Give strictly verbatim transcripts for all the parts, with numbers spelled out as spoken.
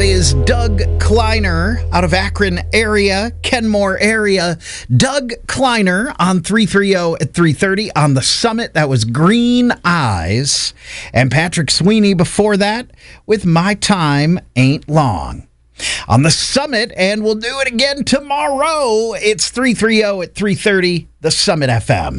is Doug Kleiner out of Akron area, Kenmore area. Doug Kleiner on three thirty at three thirty on the Summit. That was Green Eyes. And Patrick Sweeney before that with My Time Ain't Long. On the Summit, and we'll do it again tomorrow. It's three thirty at three thirty, the Summit F M.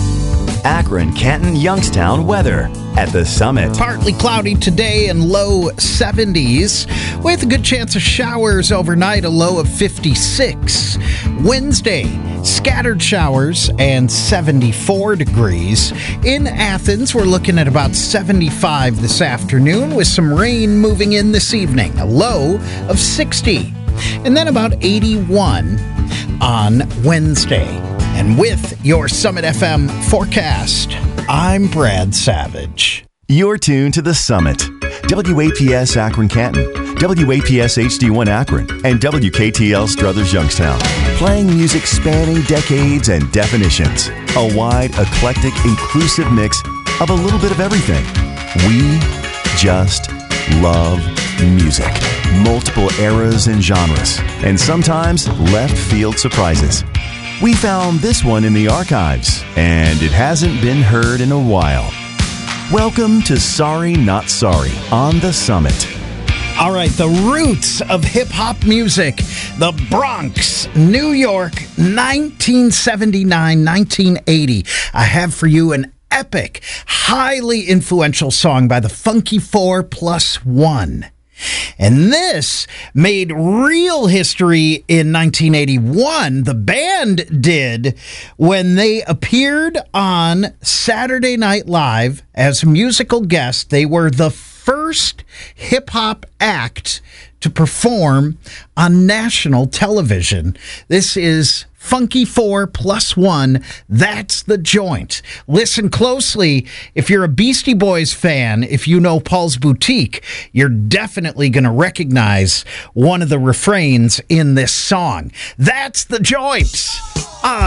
Akron, Canton, Youngstown weather at the Summit. Partly cloudy today and low seventies with a good chance of showers overnight, a low of fifty-six. Wednesday, scattered showers and seventy-four degrees. In Athens, we're looking at about seventy-five this afternoon with some rain moving in this evening, a low of sixty. And then about eighty-one on Wednesday. And with your Summit F M forecast, I'm Brad Savage. You're tuned to the Summit. W A P S Akron Canton, W A P S H D one Akron, and W K T L Struthers Youngstown. Playing music spanning decades and definitions. A wide, eclectic, inclusive mix of a little bit of everything. We just love music. Multiple eras and genres, and sometimes left field surprises. We found this one in the archives, and it hasn't been heard in a while. Welcome to Sorry Not Sorry on the Summit. All right, the roots of hip-hop music, the Bronx, New York, nineteen seventy-nine, nineteen eighty. I have for you an epic, highly influential song by the Funky Four Plus One. And this made real history in nineteen eighty-one. The band did when they appeared on Saturday Night Live as musical guests. They were the first hip-hop act to perform on national television. This is Funky Four Plus One. That's the joint. Listen closely. If you're a Beastie Boys fan, if you know Paul's Boutique, you're definitely going to recognize one of the refrains in this song. That's the joint. Uh,